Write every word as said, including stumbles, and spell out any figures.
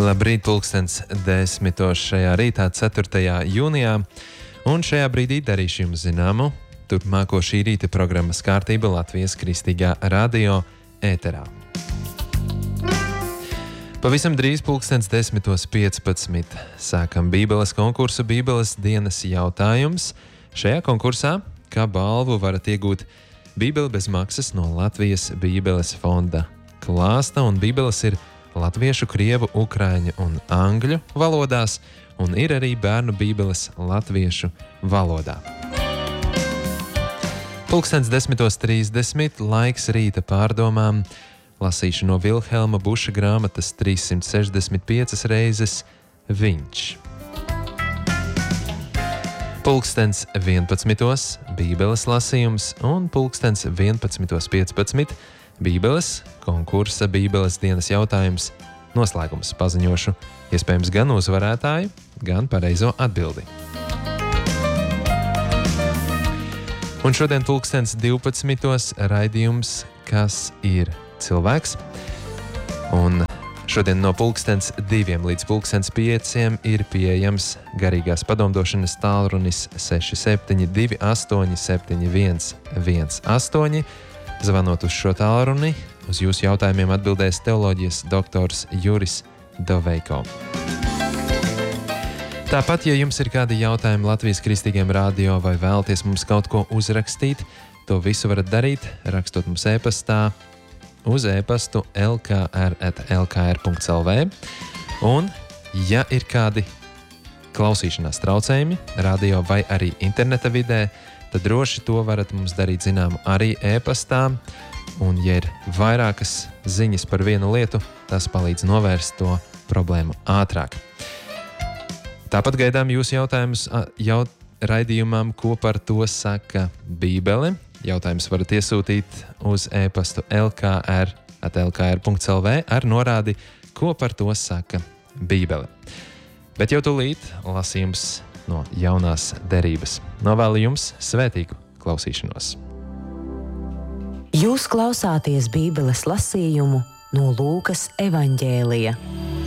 Labrīt, pulkstens desmitos šajā rītā, ceturtajā jūnijā, un šajā brīdī darīšu jums zināmu turpmāko šī rīta programmas kārtība Latvijas Kristīgā radio ēterā. Pavisam drīz pulkstens desmitos piecpadsmit sākam Bībeles konkursu Bībeles dienas jautājums. Šajā konkursā, kā balvu, varat iegūt Bībeli bez maksas no Latvijas Bībeles fonda klāsta, un Bībeles ir latviešu, krievu, ukraiņu un angļu valodās, un ir arī bērnu Bībeles latviešu valodā. Pulkstens desmitos trīsdesmit, laiks rīta pārdomām, lasīšu no Vilhelma Buša grāmatas trīssimt sešdesmit piecas reizes Viņš. Pulkstens vienpadsmitos Bībeles lasījums, un pulkstens vienpadsmitos piecpadsmit Bībeles konkursa Bībeles dienas jautājums noslēgums paziņošu, iespējams gan uzvarētāju, gan pareizo atbildi. Un šodien pulkstens divpadsmitos raidījums Kas ir cilvēks? Un šodien no pulkstens diviem līdz pulkstens pieciem ir pieejams garīgās padomdošanas tālrunis seši septiņi divi astoņi septiņi viens viens astoņi. Zvanot uz šo tālruni, uz jūsu jautājumiem atbildēs teoloģijas doktors Juris Doveiko. Tāpat, ja jums ir kādi jautājumi Latvijas Kristīgiem radio vai vēlaties mums kaut ko uzrakstīt, to visu varat darīt, rakstot mums e-pastā uz e-pastu l k r at l k r punkt l v. Un, ja ir kādi klausīšanās traucējumi radio vai arī interneta vidē, tad droši to varat mums darīt zinām arī e-pastā. Un, ja ir vairākas ziņas par vienu lietu, tas palīdz novērst to problēmu ātrāk. Tāpat gaidām jūsu jautājumus jaut, raidījumam, ko par to saka Bībele. Jautājums varat iesūtīt uz e-pastu l k r at l k r punkt l v ar norādi, ko par to saka Bībele. Bet jau tūlīt lasījums no jaunās derības. Novēlu jums svētīgu klausīšanos. Jūs klausāties Bībeles lasījumu no Lūkas evaņģēlija.